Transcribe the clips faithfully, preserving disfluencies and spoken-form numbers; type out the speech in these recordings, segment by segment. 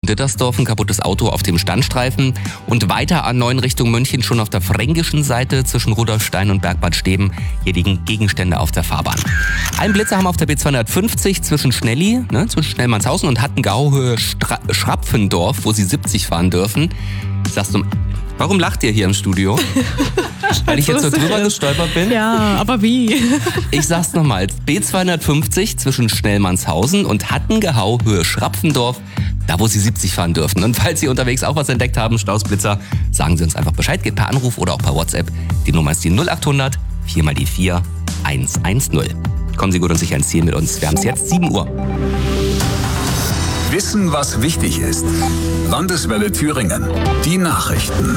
Dittersdorf ein kaputtes Auto auf dem Standstreifen und weiter A neun Richtung München schon auf der fränkischen Seite zwischen Rudolfstein und Bergbad Steben. Hier liegen Gegenstände auf der Fahrbahn. Einen Blitzer haben wir auf der B zweihundertfünfzig zwischen Schnelli, ne, zwischen Schnellmannshausen und Hattengau Höhe Stra- Schrapfendorf, wo sie siebzig fahren dürfen. Sagst du, warum lacht ihr hier im Studio? Weil ich jetzt so drüber gestolpert bin? Ja, aber wie? Ich sag's nochmal. B zweihundertfünfzig zwischen Schnellmannshausen und Hattengau Höhe Schrapfendorf, da wo Sie siebzig fahren dürfen. Und falls Sie unterwegs auch was entdeckt haben, Stausblitzer, sagen Sie uns einfach Bescheid. Geht per Anruf oder auch per WhatsApp. Die Nummer ist die null acht hundert vier mal die vier eins eins null. Kommen Sie gut und sicher ins Ziel mit uns. Wir haben es jetzt sieben Uhr. Wissen, was wichtig ist. Landeswelle Thüringen. Die Nachrichten.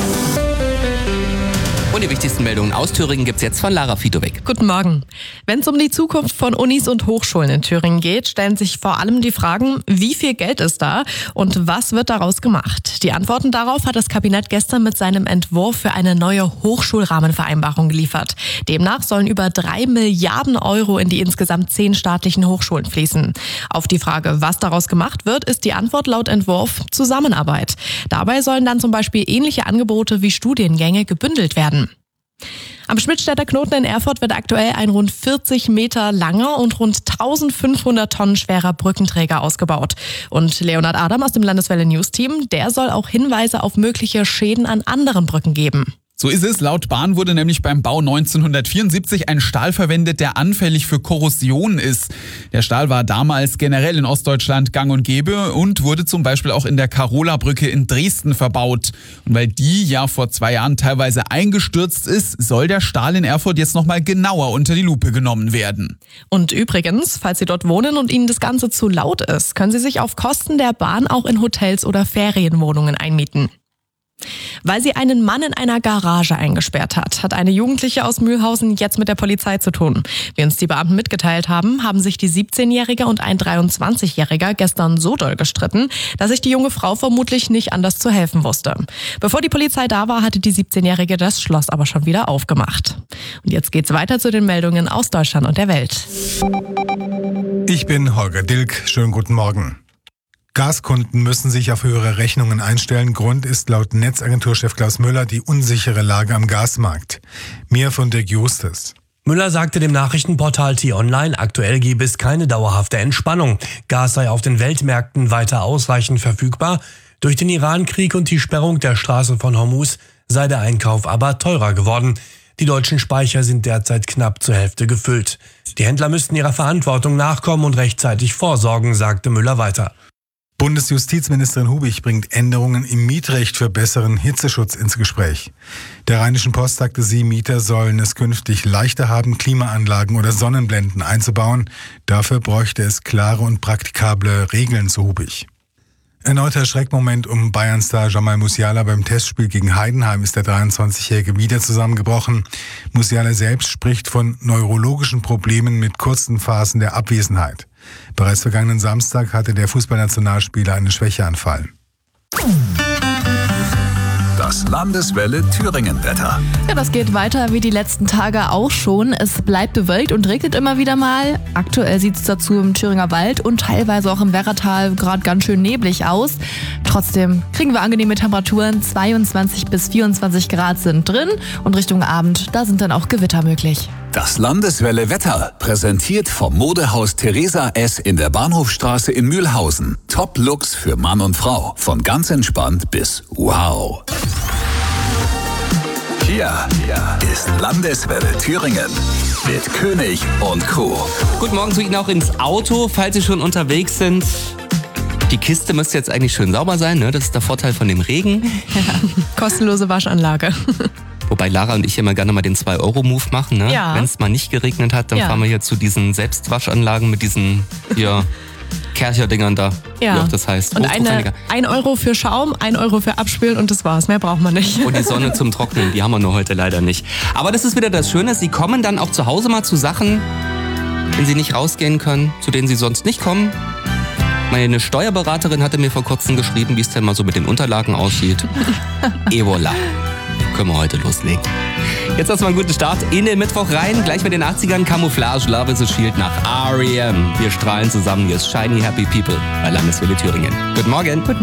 Und die wichtigsten Meldungen aus Thüringen gibt's jetzt von Lara Fitowek. Guten Morgen. Wenn es um die Zukunft von Unis und Hochschulen in Thüringen geht, stellen sich vor allem die Fragen, wie viel Geld ist da und was wird daraus gemacht? Die Antworten darauf hat das Kabinett gestern mit seinem Entwurf für eine neue Hochschulrahmenvereinbarung geliefert. Demnach sollen über drei Milliarden Euro in die insgesamt zehn staatlichen Hochschulen fließen. Auf die Frage, was daraus gemacht wird, ist die Antwort laut Entwurf Zusammenarbeit. Dabei sollen dann zum Beispiel ähnliche Angebote wie Studiengänge gebündelt werden. Am Schmidtstädter Knoten in Erfurt wird aktuell ein rund vierzig Meter langer und rund eintausendfünfhundert Tonnen schwerer Brückenträger ausgebaut. Und Leonhard Adam aus dem Landeswelle News Team, der soll auch Hinweise auf mögliche Schäden an anderen Brücken geben. So ist es. Laut Bahn wurde nämlich beim Bau neunzehnhundertvierundsiebzig ein Stahl verwendet, der anfällig für Korrosion ist. Der Stahl war damals generell in Ostdeutschland gang und gäbe und wurde zum Beispiel auch in der Karola-Brücke in Dresden verbaut. Und weil die ja vor zwei Jahren teilweise eingestürzt ist, soll der Stahl in Erfurt jetzt nochmal genauer unter die Lupe genommen werden. Und übrigens, falls Sie dort wohnen und Ihnen das Ganze zu laut ist, können Sie sich auf Kosten der Bahn auch in Hotels oder Ferienwohnungen einmieten. Weil sie einen Mann in einer Garage eingesperrt hat, hat eine Jugendliche aus Mühlhausen jetzt mit der Polizei zu tun. Wie uns die Beamten mitgeteilt haben, haben sich die siebzehnjährige und ein dreiundzwanzigjähriger gestern so doll gestritten, dass sich die junge Frau vermutlich nicht anders zu helfen wusste. Bevor die Polizei da war, hatte die siebzehnjährige das Schloss aber schon wieder aufgemacht. Und jetzt geht's weiter zu den Meldungen aus Deutschland und der Welt. Ich bin Holger Dilk. Schönen guten Morgen. Gaskunden müssen sich auf höhere Rechnungen einstellen. Grund ist laut Netzagenturchef Klaus Müller die unsichere Lage am Gasmarkt. Mehr von Dirk Justus. Müller sagte dem Nachrichtenportal T-Online, aktuell gebe es keine dauerhafte Entspannung. Gas sei auf den Weltmärkten weiter ausreichend verfügbar. Durch den Iran-Krieg und die Sperrung der Straße von Hormuz sei der Einkauf aber teurer geworden. Die deutschen Speicher sind derzeit knapp zur Hälfte gefüllt. Die Händler müssten ihrer Verantwortung nachkommen und rechtzeitig vorsorgen, sagte Müller weiter. Bundesjustizministerin Hubich bringt Änderungen im Mietrecht für besseren Hitzeschutz ins Gespräch. Der Rheinischen Post sagte sie, Mieter sollen es künftig leichter haben, Klimaanlagen oder Sonnenblenden einzubauen. Dafür bräuchte es klare und praktikable Regeln, so Hubich. Erneuter Schreckmoment um Bayern-Star Jamal Musiala beim Testspiel gegen Heidenheim ist der dreiundzwanzigjährige wieder zusammengebrochen. Musiala selbst spricht von neurologischen Problemen mit kurzen Phasen der Abwesenheit. Bereits vergangenen Samstag hatte der Fußballnationalspieler einen Schwächeanfall. Das Landeswelle Thüringen-Wetter. Ja, das geht weiter wie die letzten Tage auch schon. Es bleibt bewölkt und regnet immer wieder mal. Aktuell sieht es dazu im Thüringer Wald und teilweise auch im Werratal gerade ganz schön neblig aus. Trotzdem kriegen wir angenehme Temperaturen. zweiundzwanzig bis vierundzwanzig Grad sind drin und Richtung Abend, da sind dann auch Gewitter möglich. Das Landeswelle Wetter, präsentiert vom Modehaus Theresa S. in der Bahnhofstraße in Mühlhausen. Top-Looks für Mann und Frau. Von ganz entspannt bis wow. Hier, hier ist Landeswelle Thüringen mit König und Co. Guten Morgen zu Ihnen auch ins Auto, falls Sie schon unterwegs sind. Die Kiste müsste jetzt eigentlich schön sauber sein, ne? Das ist der Vorteil von dem Regen. Ja, kostenlose Waschanlage. Wobei Lara und ich immer gerne mal den zwei Euro Move machen, ne? Ja. Wenn es mal nicht geregnet hat, dann Ja. fahren wir hier zu diesen Selbstwaschanlagen mit diesen hier Kercher-Dingern da, Ja. wie auch das heißt. Und eine, Hochprofiliger. ein Euro für Schaum, ein Euro für Abspülen und das war's. Mehr braucht man nicht. Und die Sonne zum Trocknen, die haben wir nur heute leider nicht. Aber das ist wieder das Schöne, Sie kommen dann auch zu Hause mal zu Sachen, wenn Sie nicht rausgehen können, zu denen Sie sonst nicht kommen. Meine Steuerberaterin hatte mir vor kurzem geschrieben, wie es denn mal so mit den Unterlagen aussieht. Et voilà. Können wir heute loslegen. Jetzt erstmal einen guten Start in den Mittwoch rein. Gleich mit den achtzigern Camouflage, Love is a Shield nach R E M. Wir strahlen zusammen. Hier ist Shiny Happy People bei Landeswelle Thüringen. Guten Morgen.